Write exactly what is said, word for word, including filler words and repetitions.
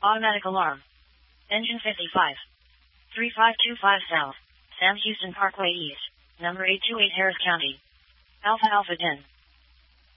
Automatic alarm. Engine fifty-five. three five two five South. Sam Houston Parkway East. Number eight two eight Harris County. Alpha Alpha ten.